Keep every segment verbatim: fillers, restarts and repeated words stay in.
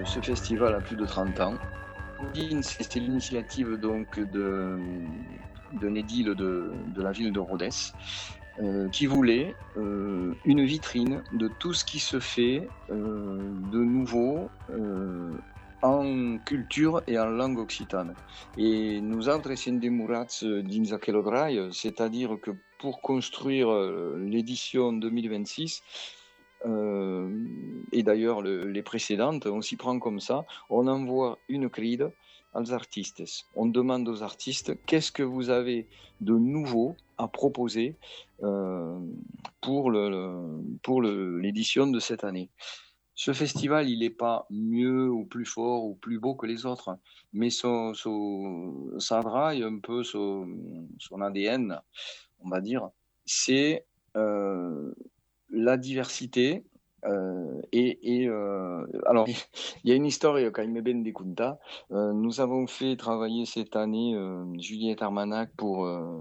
ce festival a plus de trente ans. C'est l'initiative donc de, d'un édile de, de la ville de Rodez euh, qui voulait euh, une vitrine de tout ce qui se fait euh, de nouveau euh, en culture et en langue occitane. Et nosaltres essem demorats dins aquell rail, c'est-à-dire que pour construire l'édition deux mille vingt-six, euh, et d'ailleurs le, les précédentes, on s'y prend comme ça, on envoie une cride als artistes. On demande aux artistes qu'est-ce que vous avez de nouveau à proposer euh, pour, le, le, pour le, l'édition de cette année. Ce festival, il n'est pas mieux ou plus fort ou plus beau que les autres, mais son, son, ça draille un peu son, son A D N, on va dire, c'est euh, la diversité. Euh, et, et euh, alors, il y a une histoire quand même ben découverte. Euh, nous avons fait travailler cette année euh, Juliette Armanac pour euh,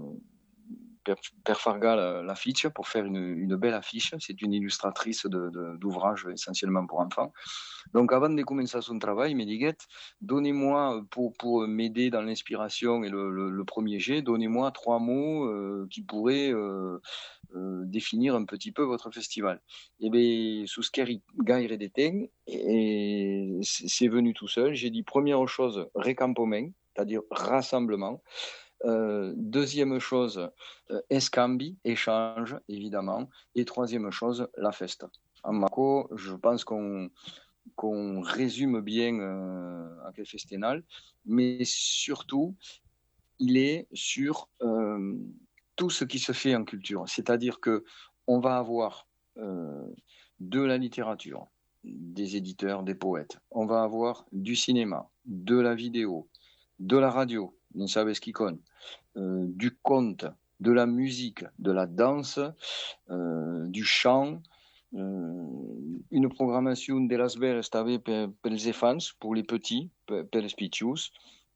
per Farga l'affiche, pour faire une, une belle affiche. C'est une illustratrice de, de, d'ouvrages essentiellement pour enfants. Donc, avant de commencer son travail, il m'a dit, donnez-moi, pour, pour m'aider dans l'inspiration et le, le, le premier jet, donnez-moi trois mots euh, qui pourraient euh, euh, définir un petit peu votre festival. Et bien, sous ce gaire d'été, et c'est venu tout seul. J'ai dit, première chose, récampement, c'est-à-dire rassemblement. Euh, deuxième chose, euh, escambi, échange, évidemment. Et troisième chose, la festa. En Marco, je pense qu'on qu'on résume bien euh, Aquel Festenal, mais surtout, il est sur euh, tout ce qui se fait en culture. C'est-à-dire que on va avoir euh, de la littérature, des éditeurs, des poètes. On va avoir du cinéma, de la vidéo, de la radio, euh, du conte, de la musique, de la danse, euh, du chant, euh, une programmation de las veres també per, per els infants, pour les petits, per, per les pitjous.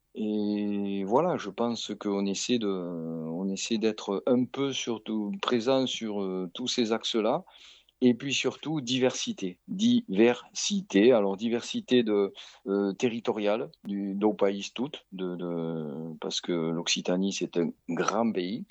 Et voilà, je pense qu'on essaie de, on essaie d'être un peu surtout présent sur euh, tous ces axes-là. Et puis surtout, diversité. Diversité, alors diversité de, euh, territoriale du, du pays tout, de, de, parce que l'Occitanie, c'est un grand pays.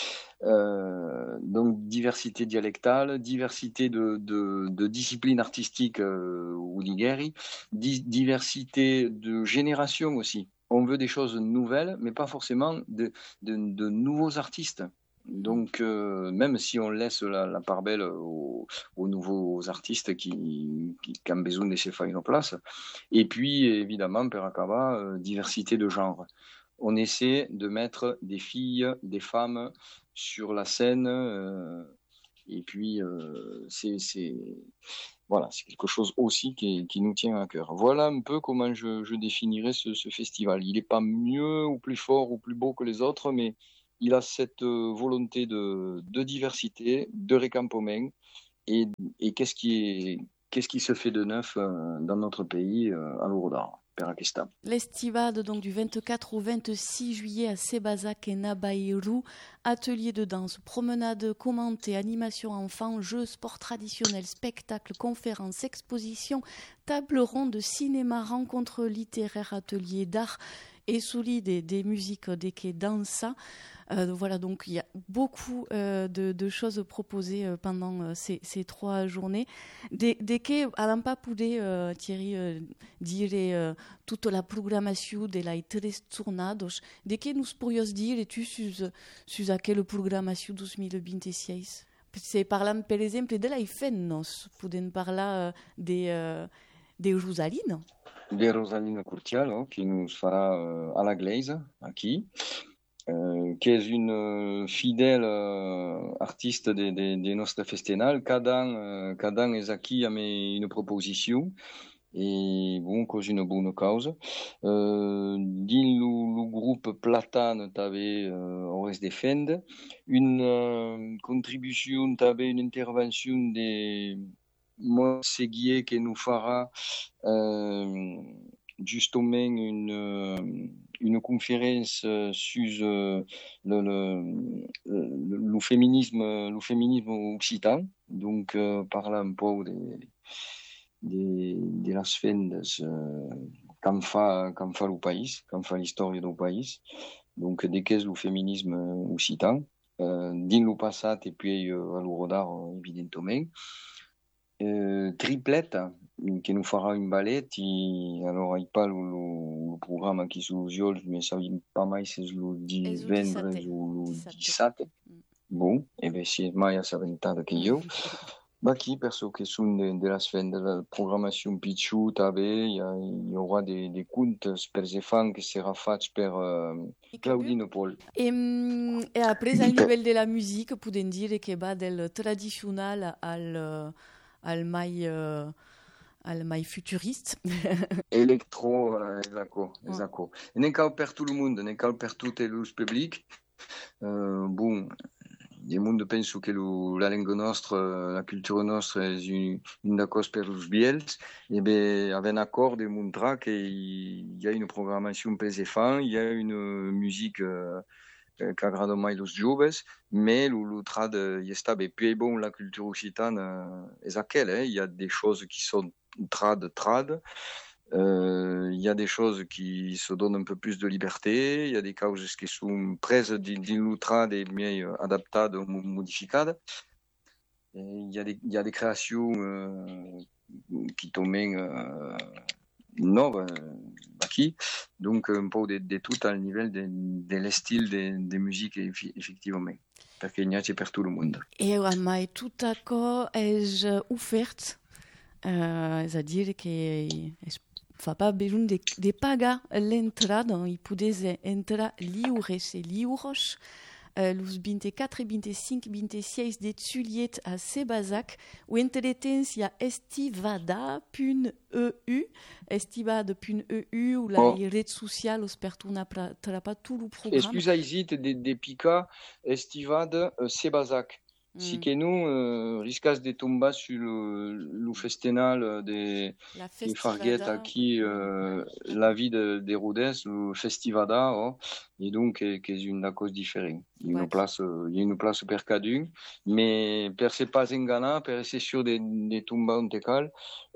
Euh, donc diversité dialectale, diversité de, de, de disciplines artistiques euh, ou d'igueri, di- diversité de génération aussi. On veut des choses nouvelles, mais pas forcément de, de, de nouveaux artistes. Donc, euh, même si on laisse la, la part belle aux, aux nouveaux artistes qui, qui, qui ont besoin de se faire une place. Et puis, évidemment, per acaba, euh, diversité de genre. On essaie de mettre des filles, des femmes sur la scène. Euh, et puis, euh, c'est, c'est, voilà, c'est quelque chose aussi qui, qui nous tient à cœur. Voilà un peu comment je, je définirais ce, ce festival. Il n'est pas mieux ou plus fort ou plus beau que les autres, mais il a cette volonté de, de diversité, de récampement, et, et qu'est-ce qui est, qu'est-ce qui se fait de neuf euh, dans notre pays euh, à l'Ouroudar, per aquesta. L'estivade donc du vingt-quatre au vingt-six juillet à Sébazac et Nabaïrou, atelier de danse, promenade commentée, animation enfants, jeux, sports traditionnels, spectacles, conférences, expositions, table ronde, cinéma, rencontres littéraires, ateliers d'art et solide des, des musiques des quais dansa. Euh, voilà, donc il y a beaucoup euh, de, de choses proposées euh, pendant euh, ces, ces trois journées. Des, des quais, à pas poder, euh, Thierry, euh, dire euh, toute la programmation de la tres tornados. Des quais nous pourrions dire, et tu sur, sur à quelle programmation deux mille vingt-six? C'est parlant, par exemple, de la Ifennos, poden parler euh, des, euh, des Rosalines. De Rosalina Curtialo, qui nous fera euh, à la glaise, aquí, euh, qui est une euh, fidèle euh, artiste des de, de nostres festenal. Cada an, euh, cada an és aquí amb une proposition, et bon, cause une bonne cause. Euh, din le groupe Platane, t'avais euh, Ores Defend, une euh, contribution, t'avais une intervention des Montséguier qui nous fera euh, justement une, une conférence sur euh, le, le, le, le féminisme, le féminisme occitan, donc euh, parlant un peu des, de, de las fendas uh, qu'en fa, qu'en fa el país, qu'en fa l'història del país, donc de què és el feminisme occitan, uh, dins el passat i puis uh, a lo rodar, evidentment. Uh, tripleta, que nous farà un ballet, i alors hi pas el programa aquí sul Jols, mais sabem pas mai si és el divendres o el dissabte. Bon, e bé, si és mai assabentada que jo. Aquí, perso que són de, de les fendes, la programació pitjor també, hi, ha, hi haurà des de contes per enfants que serà fets per uh, Claudine Paul. E, e après, al nivell de la musique, podem dire que va del tradicional al, al mai... Uh, al mai futuriste. Electro, uh, esatto, esatto. E non cal per tot el món, non cal per tot el públic. Uh, bon, del món penso que lo, la lingua nostra, la cultura nostra és un, una cosa per els biels. E bé, avem acord de mostrar que hi ha una programació per els enfants, hi ha una musique uh, que agrada mai als joves, mais le trad y està bé. Puis bon, la culture occitane és aquella, eh? Il y a des choses qui sont trad, trad. Euh, il y a des choses qui se donnent un peu plus de liberté. Il y a des causes qui sont prises dins le trad et mieux adaptées ou modifiées. Il y a des, il y a des créations euh, qui tombent euh, noves aquí. Donc un peu de, de tout al nivell de, de l'estil de, de musique, effectivament. Perquè n'hi ha per tot el món. E mai tot això és ofert. Uh, és a dir que es fa pas besoin de, de pagar l'entrada, i podes entrar lliures e lliures uh, los vint-i-quatre, vint-i-cinc, vint-i-sis de juliet a Sébazac, o entretemps hi ha estivada punt e u, estivada punt e u, ou la oh. red social per tornar a trapar tot el programa. Excusa isit de, de picar estivada uh, Sébazac. Mm. Si que nous euh, riscas de tomber sur le, le festival de, de Farguette aquí euh, la vie de, de Rodez, le Festivada, oh, et donc que és una cosa diferent. Il y a une place, il y a une place per cadun, mais per se pas enganar, per ser sûr de, de tomber un tecal,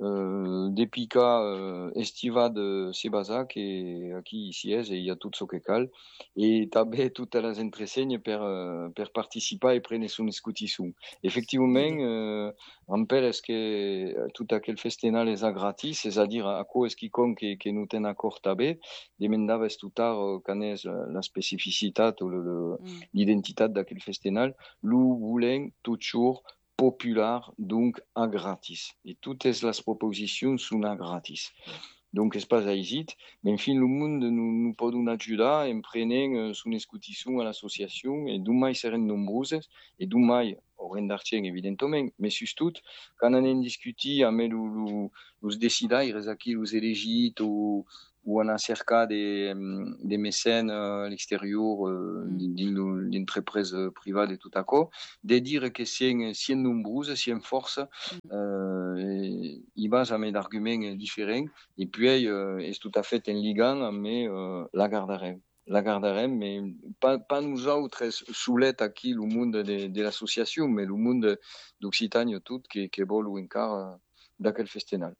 euh, de picar euh, estiva de Sébazac, et aquí ici és, et il y a tout ce que cal, et també toutes les entreseignes per, per participar et prendre son escutisson. Effectivament, euh, en père, est-ce que tout aquel festival és gratis, c'est-à-dire à quoi est-ce quiconque que, que nous ten acord també, demandava estutar quan és la specificitat o le, le, mm. l'identitat d'aquel festival, lo volem toujours popular, donc à gratis. Et toutes les propositions sont à gratis. Donc, és pas aisit, mais enfin, le monde nous, nous pot ajudar en prenent son escutisson à l'associació, et d'un mai seren nombroses, et d'un mai haurem d'argent, evidentment, mais surtot, quan anem discutir amb els decidaires aquí, els elegits, o, o anar a cercar de, de mécènes à l'extérieur, euh, mm. d'entreprises privades et tout això, de dire que si en nombreuses, si en força, mm. euh, hi va amb d'arguments diferents, et puis euh, és tot à fait en ligant amb euh, la gardarem. La gardarem, mais pas, pas nous autres solet aquí le monde de, de l'associació, mais le monde d'Occitània tot que, que vol encara d'aquel festival.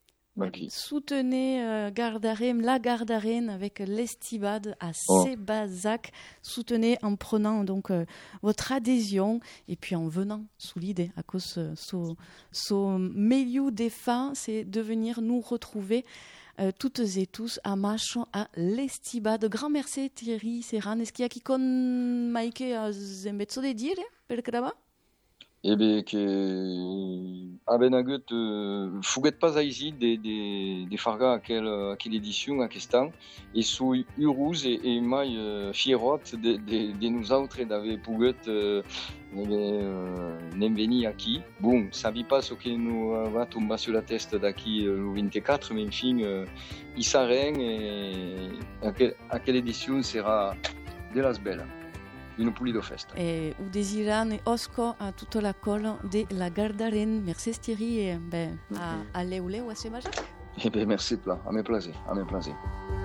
Soutenez euh, Gardarem, la Gardarem avec l'Estibade à oh. Sébazac. Soutenez en prenant donc euh, votre adhésion et puis en venant sous l'idée à cause de ce, ce milieu des fins, c'est de venir nous retrouver euh, toutes et tous à Machon à l'Estibade. Grand merci Thierry Serran. Est-ce qu'il y a qui con Maike a zembezzo de dire per crava? Eh bien, que aben agut uh, fuguet pas aisit de, de, de farga aquel, aquel édition aquest any, et sou heureux et, et mai uh, fierot de, de, de nosaltres d'haver pogut uh, uh, nem venir aquí. Bon, sabi pas ce que nous va tomber sur la testa d'aquí uh, le vingt-quatre, mais enfin, uh, hi serem et aquel, aquel édition sera de las belles. Une Pulido Festa. Et ou désirant osco à toute la colle de la Gardarem. Merci Thierry et ben, à, à Léoulé ou à Sébazac. Eh bien, merci, plat. À mes plaisirs, à mes plaisirs.